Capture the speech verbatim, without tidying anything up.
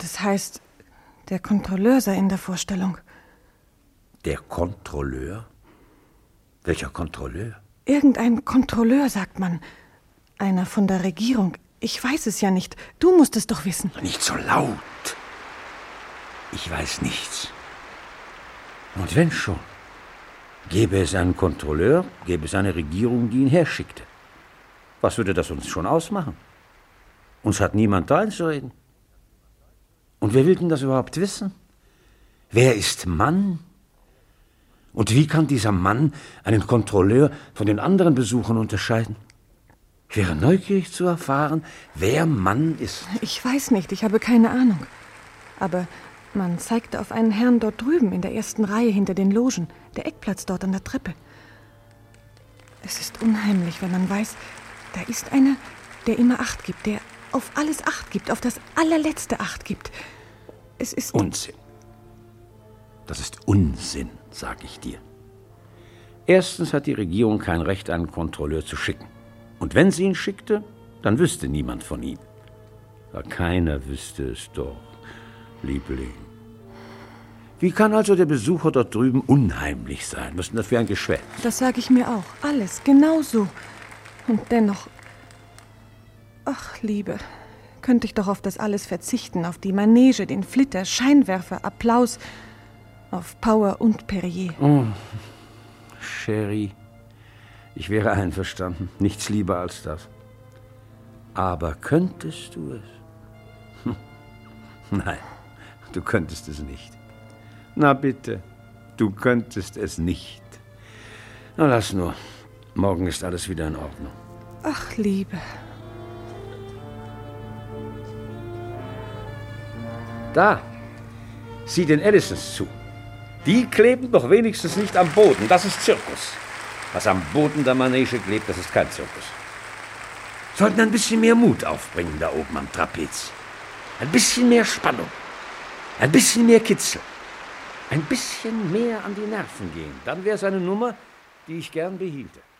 Das heißt, der Kontrolleur sei in der Vorstellung. Der Kontrolleur? Welcher Kontrolleur? Irgendein Kontrolleur, sagt man. Einer von der Regierung. Ich weiß es ja nicht. Du musst es doch wissen. Nicht so laut. Ich weiß nichts. Und wenn schon, gäbe es einen Kontrolleur, gäbe es eine Regierung, die ihn herschickte. Was würde das uns schon ausmachen? Uns hat niemand da einzureden. Und wer will denn das überhaupt wissen? Wer ist Mann? Und wie kann dieser Mann einen Kontrolleur von den anderen Besuchern unterscheiden? Ich wäre neugierig zu erfahren, wer Mann ist. Ich weiß nicht, ich habe keine Ahnung. Aber man zeigte auf einen Herrn dort drüben in der ersten Reihe hinter den Logen, der Eckplatz dort an der Treppe. Es ist unheimlich, wenn man weiß, da ist einer, der immer Acht gibt, der auf alles Acht gibt, auf das allerletzte Acht gibt. Es ist... Unsinn. Das ist Unsinn, sag ich dir. Erstens hat die Regierung kein Recht, einen Kontrolleur zu schicken. Und wenn sie ihn schickte, dann wüsste niemand von ihm. Ja, keiner wüsste es doch, Liebling. Wie kann also der Besucher dort drüben unheimlich sein? Was ist denn das für ein Geschwätz? Das sage ich mir auch. Alles, genau so. Und dennoch... Ach, Liebe, könnte ich doch auf das alles verzichten, auf die Manege, den Flitter, Scheinwerfer, Applaus, auf Power und Perrier. Oh, Chérie, ich wäre einverstanden. Nichts lieber als das. Aber könntest du es? Hm. Nein, du könntest es nicht. Na bitte, du könntest es nicht. Na lass nur, morgen ist alles wieder in Ordnung. Ach, Liebe. Da, sieh den Edisons zu. Die kleben doch wenigstens nicht am Boden. Das ist Zirkus. Was am Boden der Manege klebt, das ist kein Zirkus. Sollten ein bisschen mehr Mut aufbringen da oben am Trapez. Ein bisschen mehr Spannung. Ein bisschen mehr Kitzel. Ein bisschen mehr an die Nerven gehen. Dann wäre es eine Nummer, die ich gern behielte.